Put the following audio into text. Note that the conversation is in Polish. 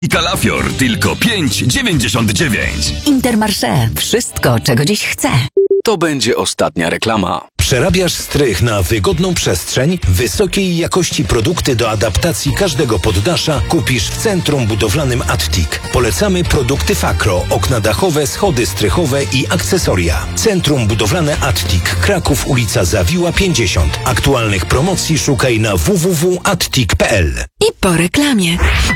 I kalafior tylko 5,99. Intermarché. Wszystko, czego dziś chcę. To będzie ostatnia reklama. Przerabiasz strych na wygodną przestrzeń? Wysokiej jakości produkty do adaptacji każdego poddasza kupisz w Centrum Budowlanym Attic. Polecamy produkty Fakro, okna dachowe, schody strychowe i akcesoria. Centrum Budowlane Attic, Kraków, ulica Zawiła 50. Aktualnych promocji szukaj na www.attic.pl. I po reklamie.